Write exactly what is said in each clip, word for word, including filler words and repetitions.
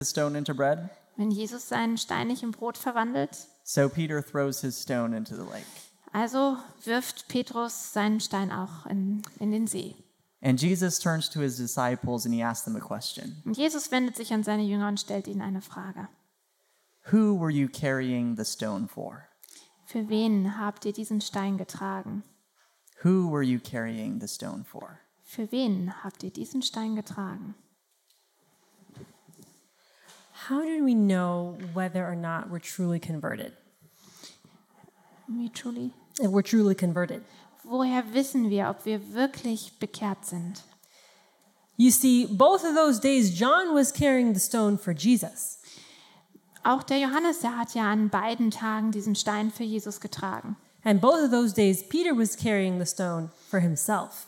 the stone into bread? wenn Jesus seinen Stein nicht in Brot verwandelt? So Peter throws his stone into the lake. Also wirft Petrus seinen Stein auch in, in den See. And Jesus turns to his disciples and he asks them a question. Und Jesus wendet sich an seine Jünger und stellt ihnen eine Frage. Who were you carrying the stone for? Für wen habt ihr diesen Stein getragen? Who were you carrying the stone for? Für wen habt ihr diesen Stein getragen? How do we know whether or not we're truly converted? Wie truly? If we're truly converted. Woher wissen wir, ob wir wirklich bekehrt sind? You see, both of those days, John was carrying the stone for Jesus. Auch der Johannes, der hat ja an beiden Tagen diesen Stein für Jesus getragen. And both of those days, Peter was carrying the stone for himself.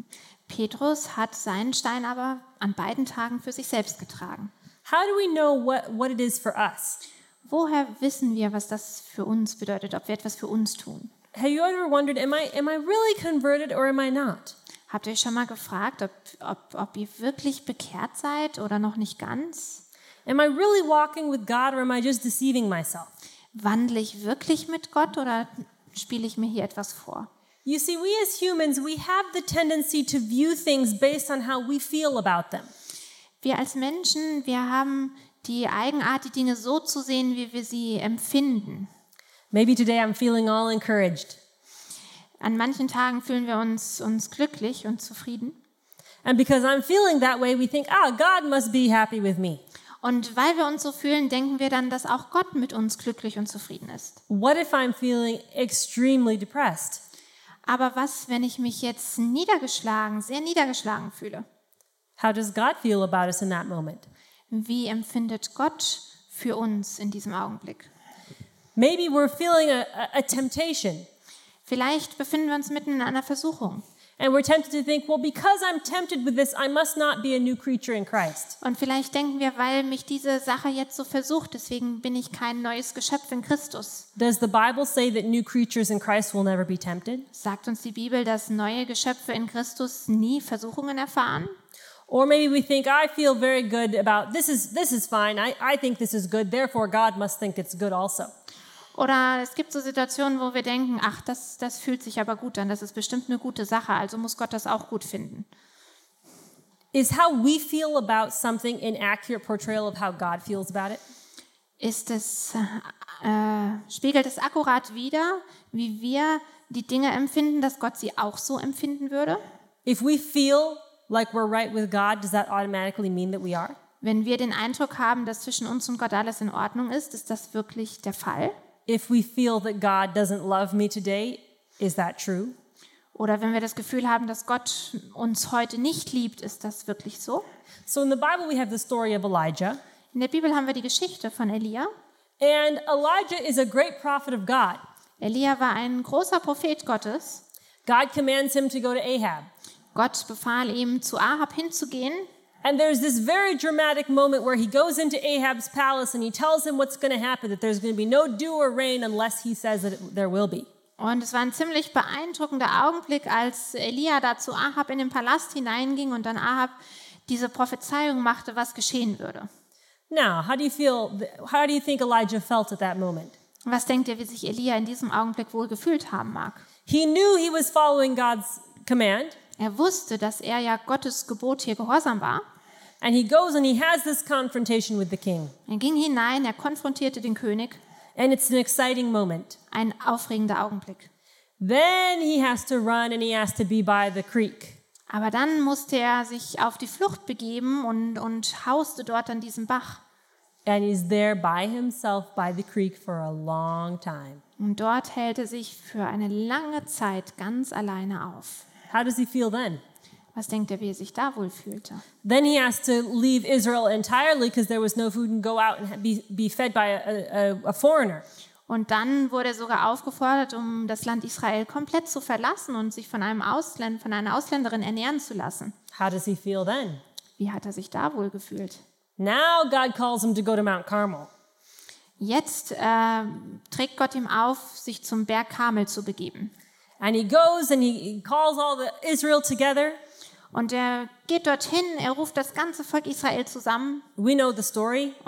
Petrus hat seinen Stein aber an beiden Tagen für sich selbst getragen. How do we know what, what it is for us? Woher wissen wir, was das für uns bedeutet, ob wir etwas für uns tun? Have you ever wondered, am I, am I really converted or am I not? Habt ihr euch schon mal gefragt, ob, ob, ob ihr wirklich bekehrt seid oder noch nicht ganz? Am I really walking with God or am I just deceiving myself? Wandle ich wirklich mit Gott oder spiele ich mir hier etwas vor? You see, we as humans, we have the tendency to view things based on how we feel about them. Wir als Menschen, wir haben die Eigenart, die Dinge so zu sehen, wie wir sie empfinden. Maybe today I'm feeling all encouraged. An manchen Tagen fühlen wir uns, uns glücklich und zufrieden. And because I'm feeling that way, we think, ah, God must be happy with me. Und weil wir uns so fühlen, denken wir dann, dass auch Gott mit uns glücklich und zufrieden ist. What if I'm feeling extremely depressed? Aber was, wenn ich mich jetzt niedergeschlagen, sehr niedergeschlagen fühle? How does God feel about us in that moment? Wie empfindet Gott für uns in diesem Augenblick? Maybe we're feeling a, a, a temptation. Vielleicht befinden wir uns mitten in einer Versuchung. And we're tempted to think, well, because I'm tempted with this, I must not be a new creature in Christ. Und vielleicht denken wir, weil mich diese Sache jetzt so versucht, deswegen bin ich kein neues Geschöpf in Christus. Does the Bible say that new creatures in Christ will never be tempted? Sagt uns die Bibel, dass neue Geschöpfe in Christus nie Versuchungen erfahren? Or maybe we think, I feel very good about this is this is fine. I, I think this is good, therefore God must think it's good also. Oder es gibt so Situationen, wo wir denken, ach, das, das fühlt sich aber gut an, das ist bestimmt eine gute Sache, also muss Gott das auch gut finden. Is how we feel about something an accurate portrayal of how God feels about it? Ist es, äh, spiegelt es akkurat wider, wie wir die Dinge empfinden, dass Gott sie auch so empfinden würde? If we feel like we're right with God, does that automatically mean that we are? Wenn wir den Eindruck haben, dass zwischen uns und Gott alles in Ordnung ist, ist das wirklich der Fall? If we feel that God doesn't love me today, is that true? Oder wenn wir das Gefühl haben, dass Gott uns heute nicht liebt, ist das wirklich so? So in the Bible we have the story of Elijah. In der Bibel haben wir die Geschichte von Elia. And Elijah is a great prophet of God. Elia war ein großer Prophet Gottes. God commands him to go to Ahab. Gott befahl ihm, zu Ahab hinzugehen. And there's this very dramatic moment where he goes into Ahab's palace and he tells him what's going to happen, that there's going to be no dew or rain unless he says that it, there will be. Und es war ein ziemlich beeindruckender Augenblick, als Elia da zu Ahab in den Palast hineinging und dann Ahab diese Prophezeiung machte, was geschehen würde. Now, how do you feel, how do you think Elijah felt at that moment? Was denkt ihr, wie sich Elia in diesem Augenblick wohl gefühlt haben mag? He knew he was following God's command. Er wusste, dass er ja Gottes Gebot hier gehorsam war. And he goes and he has this confrontation with the king. Er ging hinein, er konfrontierte den König. And it's an exciting moment. Ein aufregender Augenblick. Then he has to run and he has to be by the creek. Aber dann musste er sich auf die Flucht begeben und, und hauste dort an diesem Bach. And he's there by himself by the creek for a long time. Und dort hält er sich für eine lange Zeit ganz alleine auf. How does he feel then? Was denkt er, wie er sich da wohl fühlte? Then he has to leave Israel entirely because there was no food and go out and be, be fed by a, a, a foreigner. Und dann wurde er sogar aufgefordert, um das Land Israel komplett zu verlassen und sich von einem Ausländer, von einer Ausländerin ernähren zu lassen. How does he feel then? Wie hat er sich da wohl gefühlt? Now God calls him to go to Mount Carmel. Jetzt äh, trägt Gott ihm auf, sich zum Berg Karmel zu begeben. And he goes and he calls all the Israel together. Und er geht dorthin, er ruft das ganze Volk Israel zusammen. We know the story.